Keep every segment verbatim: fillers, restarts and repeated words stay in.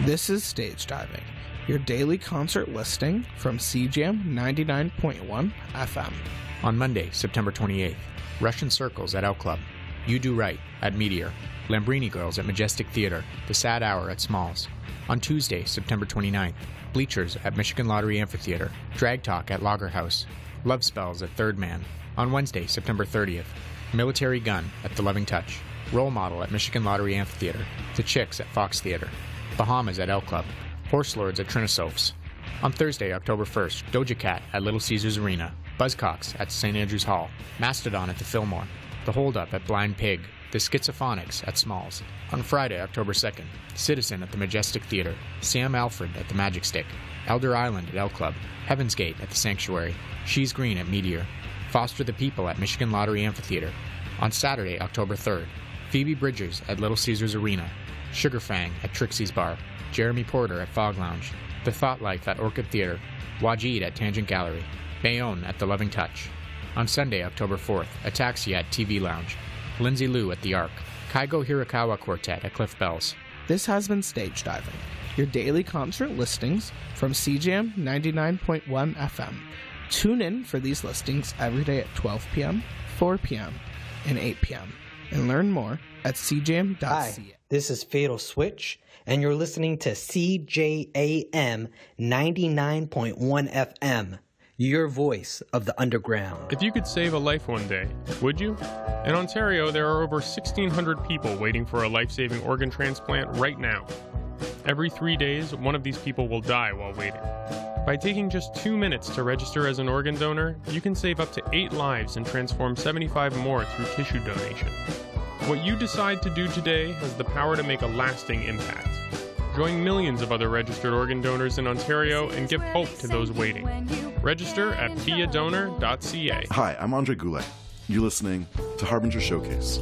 This is Stage Diving, your daily concert listing from C J A M ninety-nine point one F M. On Monday, September twenty-eighth, Russian Circles at Elk Club, You Do Right at Meteor, Lambrini Girls at Majestic Theater, The Sad Hour at Smalls. On Tuesday, September twenty-ninth, Bleachers at Michigan Lottery Amphitheater, Drag Talk at Lager House, Love Spells at Third Man. On Wednesday, September thirtieth, Military Gun at The Loving Touch, Role Model at Michigan Lottery Amphitheater, The Chicks at Fox Theater, Bahamas at Elk Club, Horse Lords at Trinosophs. On Thursday, October first, Doja Cat at Little Caesars Arena, Buzzcocks at Saint Andrews Hall, Mastodon at the Fillmore, The Hold Up at Blind Pig, The Schizophonics at Smalls. On Friday, October second, Citizen at the Majestic Theater, Sam Alfred at the Magic Stick, Elder Island at Elk Club, Heaven's Gate at the Sanctuary, She's Green at Meteor, Foster the People at Michigan Lottery Amphitheater. On Saturday, October third, Phoebe Bridgers at Little Caesars Arena, Sugar Fang at Trixie's Bar, Jeremy Porter at Fog Lounge, The Thought Life at Orchid Theater, Wajid at Tangent Gallery, Bayonne at The Loving Touch. On Sunday, October fourth, Ataxia at T V Lounge, Lindsay Liu at The Arc, Kaigo Hirakawa Quartet at Cliff Bells. This has been Stage Diving, your daily concert listings from C J A M ninety-nine point one F M. Tune in for these listings every day at twelve p.m., four p.m., and eight p.m. and learn more at c j m dot c a. Hi, this is Fatal Switch, and you're listening to C J A M ninety-nine point one F M, your voice of the underground. If you could save a life one day, would you? In Ontario, there are over sixteen hundred people waiting for a life-saving organ transplant right now. Every three days, one of these people will die while waiting. By taking just two minutes to register as an organ donor, you can save up to eight lives and transform seventy-five more through tissue donation. What you decide to do today has the power to make a lasting impact. Join millions of other registered organ donors in Ontario and give hope to those waiting. Register at be a donor dot c a. Hi, I'm Andre Goulet. You're listening to Harbinger Showcase.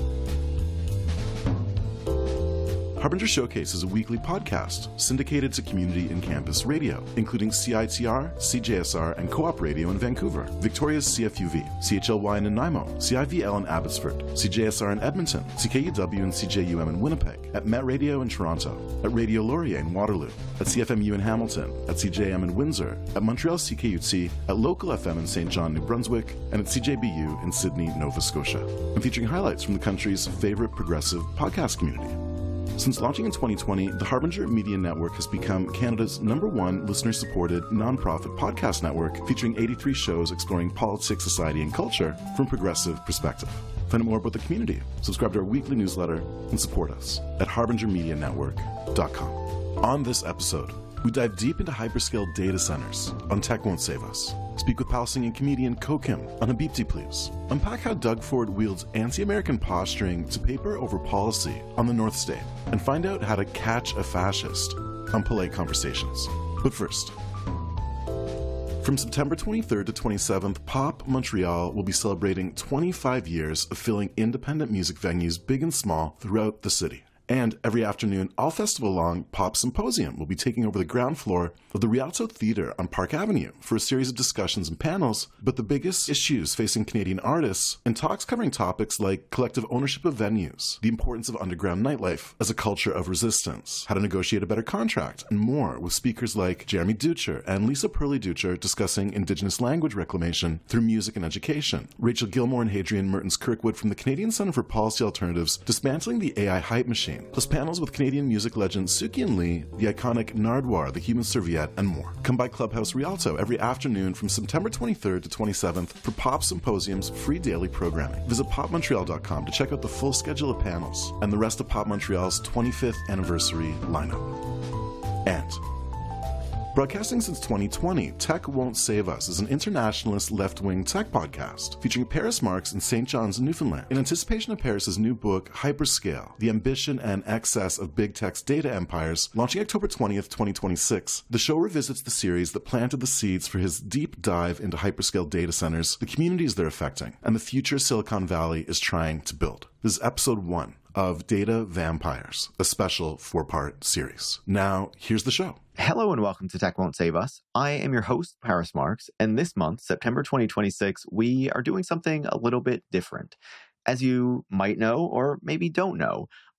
Harbinger Showcase is a weekly podcast syndicated to community and campus radio, including C I T R, C J S R, and Co-op Radio in Vancouver, Victoria's C F U V, C H L Y in Nanaimo, C I V L in Abbotsford, C J S R in Edmonton, C K U W and C J U M in Winnipeg, at Met Radio in Toronto, at Radio Laurier in Waterloo, at C F M U in Hamilton, at C J M in Windsor, at Montreal C K U T, at Local F M in Saint John, New Brunswick, and at C J B U in Sydney, Nova Scotia, and featuring highlights from the country's favorite progressive podcast community. Since launching in twenty twenty, the Harbinger Media Network has become Canada's number one listener-supported nonprofit podcast network, featuring eighty-three shows exploring politics, society, and culture from a progressive perspective. Find out more about the community, subscribe to our weekly newsletter, and support us at harbinger media network dot com. On this episode, we dive deep into hyperscale data centers on Tech Won't Save Us. Speak with Palestinian comedian Kokim on Habibti Please. Unpack how Doug Ford wields anti-American posturing to paper over policy on the North State. And find out how to catch a fascist on Polite Conversations. But first, from September twenty-third to twenty-seventh, Pop Montreal will be celebrating twenty-five years of filling independent music venues big and small throughout the city. And every afternoon, all festival long, Pop Symposium will be taking over the ground floor of the Rialto Theatre on Park Avenue for a series of discussions and panels about the biggest issues facing Canadian artists and talks covering topics like collective ownership of venues, the importance of underground nightlife as a culture of resistance, how to negotiate a better contract, and more, with speakers like Jeremy Ducher and Lisa Purley-Ducher discussing Indigenous language reclamation through music and education, Rachel Gilmore and Hadrian Mertens-Kirkwood from the Canadian Centre for Policy Alternatives dismantling the A I hype machine, plus panels with Canadian music legend Suki Lee, the iconic Nardwuar, the Human Serviette, and more. Come by Clubhouse Rialto every afternoon from September twenty-third to twenty-seventh for Pop Symposium's free daily programming. Visit pop montreal dot com to check out the full schedule of panels and the rest of Pop Montreal's twenty-fifth anniversary lineup. And broadcasting since twenty twenty, Tech Won't Save Us is an internationalist left-wing tech podcast featuring Paris Marx in Saint John's, Newfoundland. In anticipation of Paris's new book, Hyperscale, The Ambition and Excess of Big Tech's Data Empires, launching October twentieth, twenty twenty-six, the show revisits the series that planted the seeds for his deep dive into hyperscale data centers, the communities they're affecting, and the future Silicon Valley is trying to build. This is episode one of Data Vampires, a special four-part series. Now, here's the show. Hello and welcome to Tech Won't Save Us. I am your host, Paris Marx, and this month, September twenty twenty-six, we are doing something a little bit different. As you might know, or maybe don't know,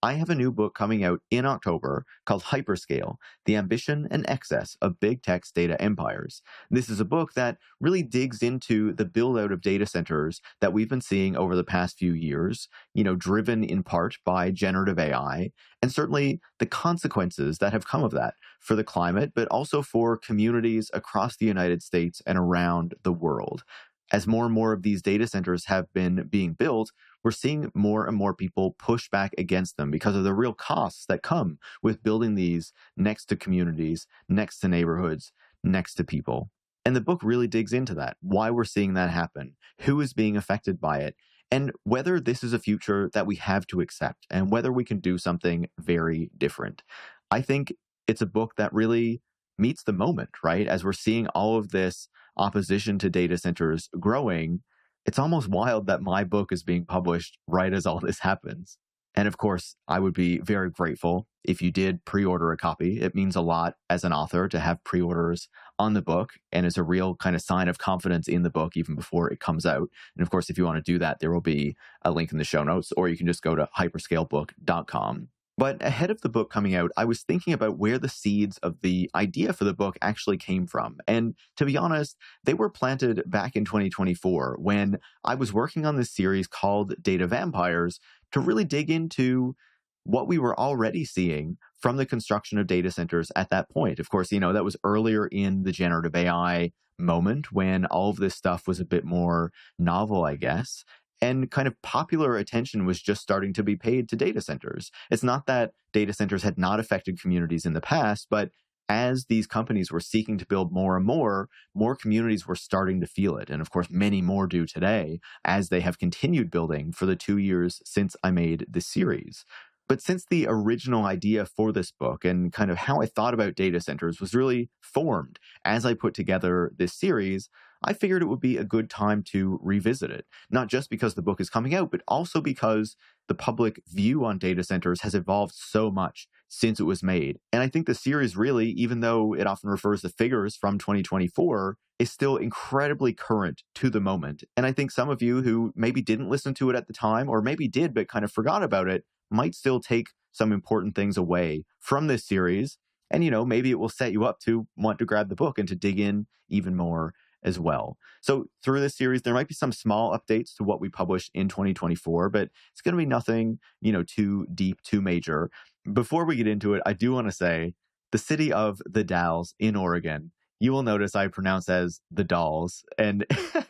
I have a new book coming out in October called Hyperscale: The Ambition and Excess of Big Tech's Data Empires. This is a book that really digs into the build out of data centers that we've been seeing over the past few years, you know, driven in part by generative A I, and certainly the consequences that have come of that for the climate, but also for communities across the United States and around the world. As more and more of these data centers have been being built, we're seeing more and more people push back against them because of the real costs that come with building these next to communities, next to neighborhoods, next to people. And the book really digs into that, why we're seeing that happen, who is being affected by it, and whether this is a future that we have to accept and whether we can do something very different. I think it's a book that really meets the moment, right? As we're seeing all of this opposition to data centers growing, it's almost wild that my book is being published right as all this happens. And of course, I would be very grateful if you did pre-order a copy. It means a lot as an author to have pre-orders on the book, and it's a real kind of sign of confidence in the book even before it comes out. And of course, if you want to do that, there will be a link in the show notes, or you can just go to hyperscale book dot com. But ahead of the book coming out, I was thinking about where the seeds of the idea for the book actually came from. And to be honest, they were planted back in twenty twenty-four when I was working on this series called Data Vampires to really dig into what we were already seeing from the construction of data centers at that point. Of course, you know, that was earlier in the generative A I moment when all of this stuff was a bit more novel, I guess. And kind of popular attention was just starting to be paid to data centers. It's not that data centers had not affected communities in the past, but as these companies were seeking to build more and more, more communities were starting to feel it. And of course, many more do today as they have continued building for the two years since I made this series. But since the original idea for this book and kind of how I thought about data centers was really formed as I put together this series, I figured it would be a good time to revisit it, not just because the book is coming out, but also because the public view on data centers has evolved so much since it was made. And I think the series really, even though it often refers to figures from twenty twenty-four, is still incredibly current to the moment. And I think some of you who maybe didn't listen to it at the time, or maybe did but kind of forgot about it, might still take some important things away from this series. And, you know, maybe it will set you up to want to grab the book and to dig in even more as well. So through this series, there might be some small updates to what we published in twenty twenty-four, but it's going to be nothing, you know, too deep, too major. Before we get into it, I do want to say the city of the Dalles in Oregon, you will notice I pronounce as the Dolls. And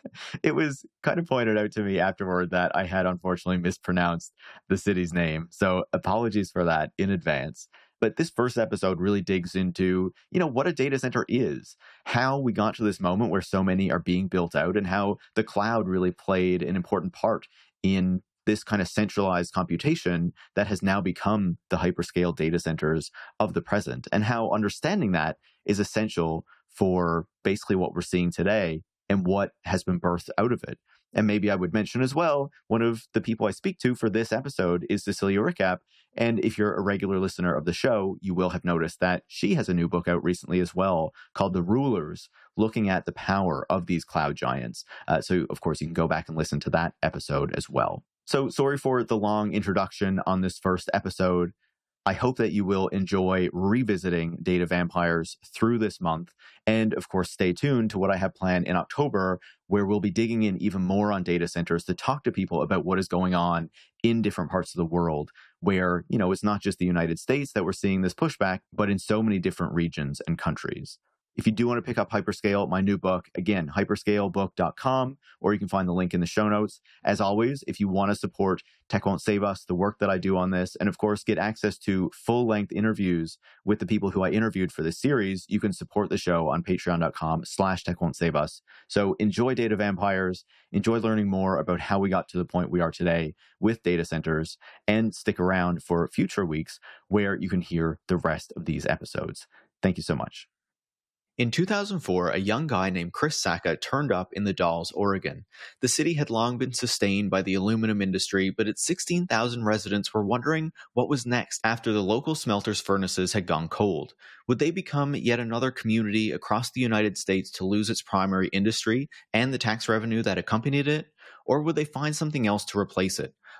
it was kind of pointed out to me afterward that I had unfortunately mispronounced the city's name. So apologies for that in advance. But this first episode really digs into, you know, what a data center is, how we got to this moment where so many are being built out, and how the cloud really played an important part in this kind of centralized computation that has now become the hyperscale data centers of the present, and how understanding that is essential for basically what we're seeing today and what has been birthed out of it. And maybe I would mention as well, one of the people I speak to for this episode is Cecilia Ricap. And if you're a regular listener of the show, you will have noticed that she has a new book out recently as well called The Rulers, looking at the power of these cloud giants. Uh, so, of course, you can go back and listen to that episode as well. So sorry for the long introduction on this first episode. I hope that you will enjoy revisiting Data Vampires through this month. And of course, stay tuned to what I have planned in October, where we'll be digging in even more on data centers to talk to people about what is going on in different parts of the world, where, you know, it's not just the United States that we're seeing this pushback, but in so many different regions and countries. If you do want to pick up Hyperscale, my new book, again, hyperscale book dot com, or you can find the link in the show notes. As always, if you want to support Tech Won't Save Us, the work that I do on this, and of course, get access to full-length interviews with the people who I interviewed for this series, you can support the show on patreon dot com slash Tech Won't Save Us. So enjoy Data Vampires, enjoy learning more about how we got to the point we are today with data centers, and stick around for future weeks where you can hear the rest of these episodes. Thank you so much. In two thousand four, a young guy named Chris Sacca turned up in the Dalles, Oregon. The city had long been sustained by the aluminum industry, but its sixteen thousand residents were wondering what was next after the local smelter's furnaces had gone cold. Would they become yet another community across the United States to lose its primary industry and the tax revenue that accompanied it? Or would they find something else to replace it?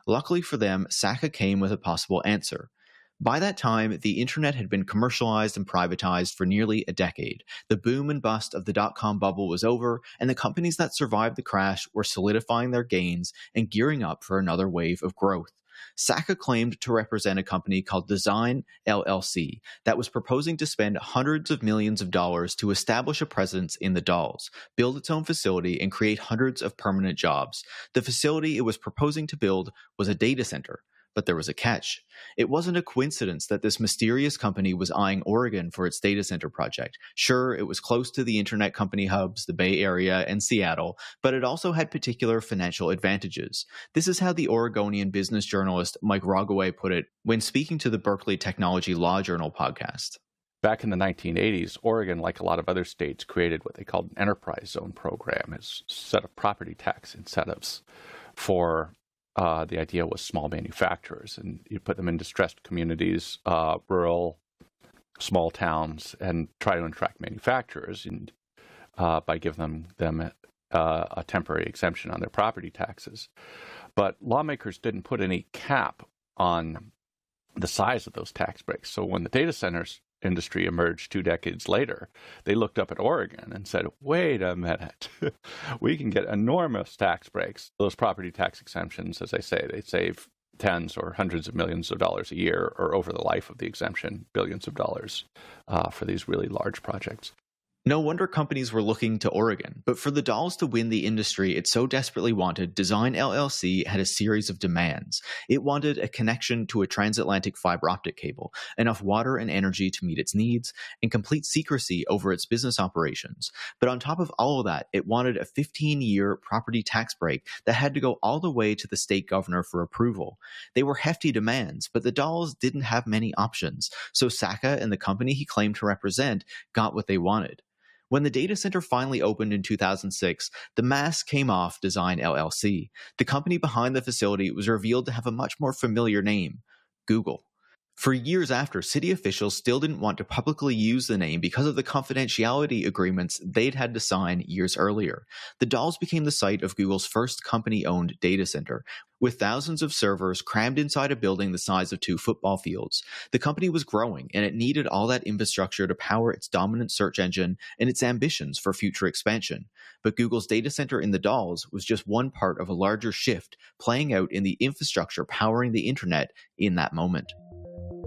Luckily for them, Saka came with a possible answer. By that time, the internet had been commercialized and privatized for nearly a decade. The boom and bust of the dot-com bubble was over, and the companies that survived the crash were solidifying their gains and gearing up for another wave of growth. Saka claimed to represent a company called Design L L C that was proposing to spend hundreds of millions of dollars to establish a presence in the Dalles, build its own facility, and create hundreds of permanent jobs. The facility it was proposing to build was a data center. But there was a catch. It wasn't a coincidence that this mysterious company was eyeing Oregon for its data center project. Sure, it was close to the internet company hubs, the Bay Area, and Seattle, but it also had particular financial advantages. This is how the Oregonian business journalist Mike Rogoway put it when speaking to the Berkeley Technology Law Journal podcast. Back in the nineteen eighties, Oregon, like a lot of other states, created what they called an enterprise zone program, a set of property tax incentives for Uh, the idea was small manufacturers, and you put them in distressed communities, uh, rural, small towns, and try to attract manufacturers and uh, by giving them, them uh, a temporary exemption on their property taxes. But lawmakers didn't put any cap on the size of those tax breaks. So when the data centers industry emerged two decades later, they looked up at Oregon and said, wait a minute, we can get enormous tax breaks. Those property tax exemptions, as I say, they save tens or hundreds of millions of dollars a year, or over the life of the exemption, billions of dollars uh, for these really large projects. No wonder companies were looking to Oregon, but for the Dalles to win the industry it so desperately wanted, Design L L C had a series of demands. It wanted a connection to a transatlantic fiber optic cable, enough water and energy to meet its needs, and complete secrecy over its business operations. But on top of all of that, it wanted a fifteen-year property tax break that had to go all the way to the state governor for approval. They were hefty demands, but the Dalles didn't have many options, so Saka and the company he claimed to represent got what they wanted. When the data center finally opened in two thousand six, the mask came off Design L L C. The company behind the facility was revealed to have a much more familiar name, Google. For years after, city officials still didn't want to publicly use the name because of the confidentiality agreements they'd had to sign years earlier. The Dalles became the site of Google's first company-owned data center, with thousands of servers crammed inside a building the size of two football fields. The company was growing, and it needed all that infrastructure to power its dominant search engine and its ambitions for future expansion. But Google's data center in the Dalles was just one part of a larger shift playing out in the infrastructure powering the internet in that moment.